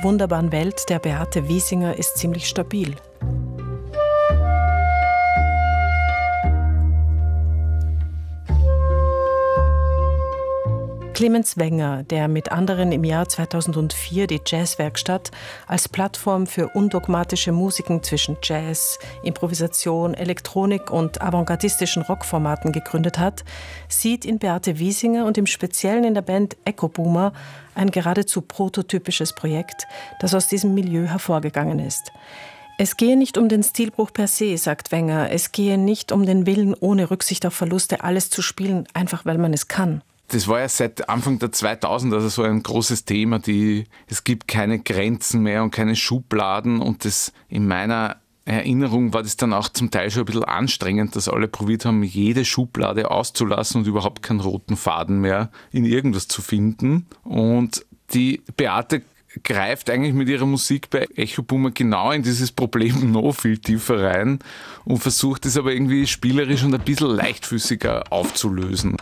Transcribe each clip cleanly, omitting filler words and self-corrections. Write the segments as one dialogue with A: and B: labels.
A: wunderbaren Welt der Beate Wiesinger ist ziemlich stabil. Clemens Wenger, der mit anderen im Jahr 2004 die Jazzwerkstatt als Plattform für undogmatische Musiken zwischen Jazz, Improvisation, Elektronik und avantgardistischen Rockformaten gegründet hat, sieht in Beate Wiesinger und im Speziellen in der Band Echo Boomer ein geradezu prototypisches Projekt, das aus diesem Milieu hervorgegangen ist. Es gehe nicht um den Stilbruch per se, sagt Wenger. Es gehe nicht um den Willen, ohne Rücksicht auf Verluste alles zu spielen, einfach weil man es kann.
B: Das war ja seit Anfang der 2000er also so ein großes Thema, es gibt keine Grenzen mehr und keine Schubladen, und das in meiner Erinnerung war das dann auch zum Teil schon ein bisschen anstrengend, dass alle probiert haben, jede Schublade auszulassen und überhaupt keinen roten Faden mehr in irgendwas zu finden. Und die Beate greift eigentlich mit ihrer Musik bei Echo Boomer genau in dieses Problem noch viel tiefer rein und versucht es aber irgendwie spielerisch und ein bisschen leichtfüßiger aufzulösen.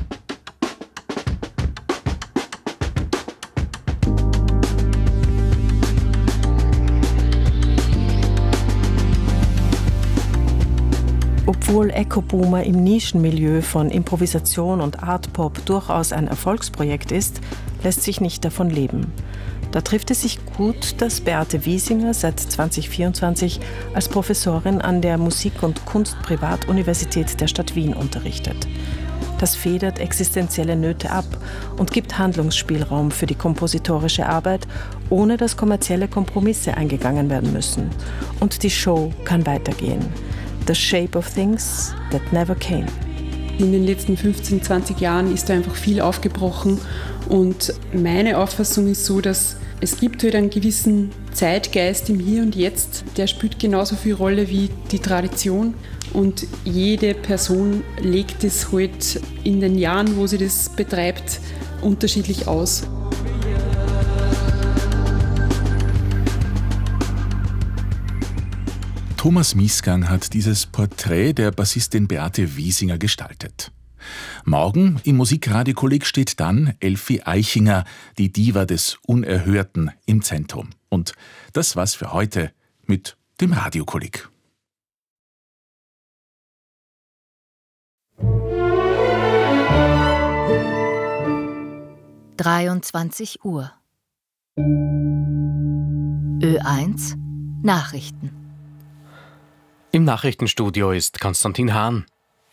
A: Obwohl Echo Boomer im Nischenmilieu von Improvisation und Art-Pop durchaus ein Erfolgsprojekt ist, lässt sich nicht davon leben. Da trifft es sich gut, dass Beate Wiesinger seit 2024 als Professorin an der Musik- und Kunstprivatuniversität der Stadt Wien unterrichtet. Das federt existenzielle Nöte ab und gibt Handlungsspielraum für die kompositorische Arbeit, ohne dass kommerzielle Kompromisse eingegangen werden müssen. Und die Show kann weitergehen. The Shape of Things That Never Came.
C: In den letzten 15, 20 Jahren ist da einfach viel aufgebrochen, und meine Auffassung ist so, dass es gibt halt einen gewissen Zeitgeist im Hier und Jetzt, der spielt genauso viel Rolle wie die Tradition, und jede Person legt es halt in den Jahren, wo sie das betreibt, unterschiedlich aus.
D: Thomas Miesgang hat dieses Porträt der Bassistin Beate Wiesinger gestaltet. Morgen im Musikradiokolleg steht dann Elfi Eichinger, die Diva des Unerhörten, im Zentrum. Und das war's für heute mit dem Radiokolleg.
E: Uhr. Ö1 Nachrichten.
F: Im Nachrichtenstudio ist Konstantin Hahn.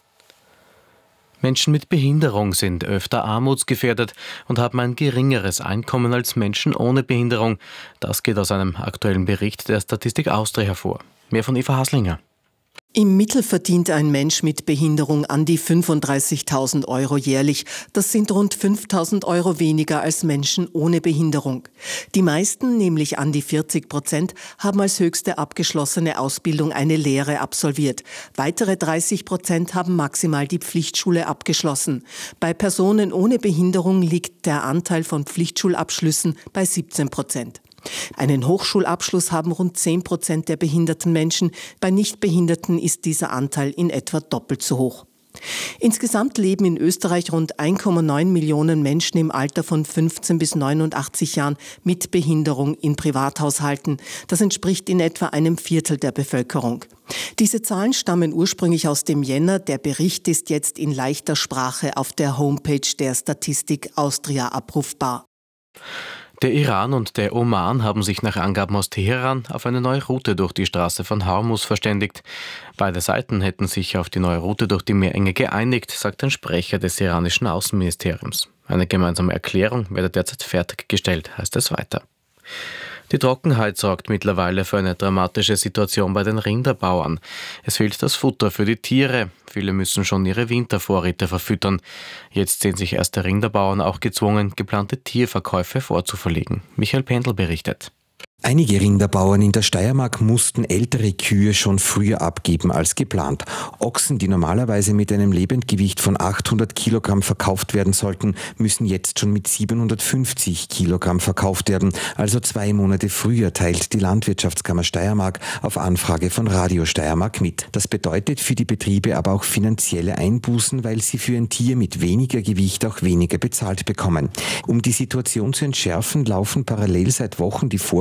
F: Menschen mit Behinderung sind öfter armutsgefährdet und haben ein geringeres Einkommen als Menschen ohne Behinderung. Das geht aus einem aktuellen Bericht der Statistik Austria hervor. Mehr von Eva Haslinger.
G: Im Mittel verdient ein Mensch mit Behinderung an die 35.000 Euro jährlich. Das sind rund 5.000 Euro weniger als Menschen ohne Behinderung. Die meisten, nämlich an die 40%, haben als höchste abgeschlossene Ausbildung eine Lehre absolviert. Weitere 30% haben maximal die Pflichtschule abgeschlossen. Bei Personen ohne Behinderung liegt der Anteil von Pflichtschulabschlüssen bei 17%. Einen Hochschulabschluss haben rund 10% der behinderten Menschen. Bei Nichtbehinderten ist dieser Anteil in etwa doppelt so hoch. Insgesamt leben in Österreich rund 1,9 Millionen Menschen im Alter von 15 bis 89 Jahren mit Behinderung in Privathaushalten. Das entspricht in etwa einem Viertel der Bevölkerung. Diese Zahlen stammen ursprünglich aus dem Jänner. Der Bericht ist jetzt in leichter Sprache auf der Homepage der Statistik Austria abrufbar.
F: Der Iran und der Oman haben sich nach Angaben aus Teheran auf eine neue Route durch die Straße von Hormuz verständigt. Beide Seiten hätten sich auf die neue Route durch die Meerenge geeinigt, sagt ein Sprecher des iranischen Außenministeriums. Eine gemeinsame Erklärung werde derzeit fertiggestellt, heißt es weiter. Die Trockenheit sorgt mittlerweile für eine dramatische Situation bei den Rinderbauern. Es fehlt das Futter für die Tiere. Viele müssen schon ihre Wintervorräte verfüttern. Jetzt sehen sich erste Rinderbauern auch gezwungen, geplante Tierverkäufe vorzuverlegen. Michael Pendl berichtet.
H: Einige Rinderbauern in der Steiermark mussten ältere Kühe schon früher abgeben als geplant. Ochsen, die normalerweise mit einem Lebendgewicht von 800 Kilogramm verkauft werden sollten, müssen jetzt schon mit 750 Kilogramm verkauft werden. Also 2 Monate früher, teilt die Landwirtschaftskammer Steiermark auf Anfrage von Radio Steiermark mit. Das bedeutet für die Betriebe aber auch finanzielle Einbußen, weil sie für ein Tier mit weniger Gewicht auch weniger bezahlt bekommen. Um die Situation zu entschärfen, laufen parallel seit Wochen die